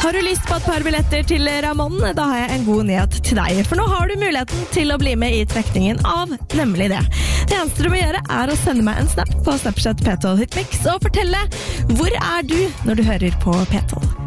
Har du lyst på et par billetter til Ramón? Da har jeg en god nyhet til deg, for nå har du muligheten til å bli med i trekningen av nemlig det. Det eneste du må gjøre er å sende meg en snap på Snapchat P12 Hitmix og fortelle hvor er du når du hører på P12.